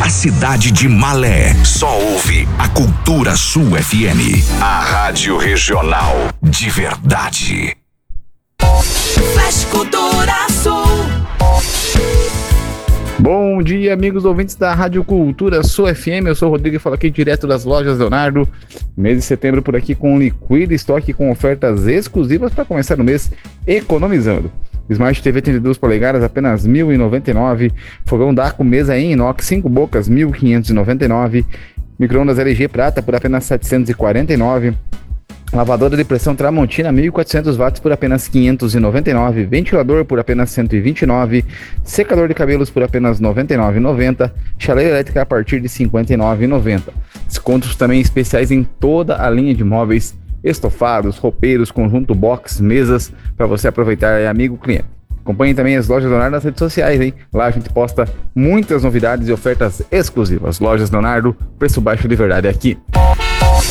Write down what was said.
a cidade de Malé só ouve a Cultura Sul FM, a rádio regional de verdade. Flash Cultura Sul. Bom dia, amigos ouvintes da Rádio Cultura Sul FM. Eu sou o Rodrigo e falo aqui direto das lojas Leonardo. Mês de setembro por aqui com liquida estoque com ofertas exclusivas para começar o mês economizando. Smart TV 32 polegadas apenas R$ 1.099. Fogão Daco mesa em inox 5 bocas R$ 1.599. Micro-ondas LG prata por apenas R$ 749. Lavadora de pressão Tramontina 1.400 watts por apenas R$ 599, ventilador por apenas R$ 129, secador de cabelos por apenas R$ 99,90, chaleira elétrica a partir de R$ 59,90. Descontos também especiais em toda a linha de móveis, estofados, roupeiros, conjunto box, mesas, para você aproveitar, amigo cliente. Acompanhe também as lojas Leonardo nas redes sociais, hein? Lá a gente posta muitas novidades e ofertas exclusivas. Lojas Leonardo, preço baixo de verdade aqui.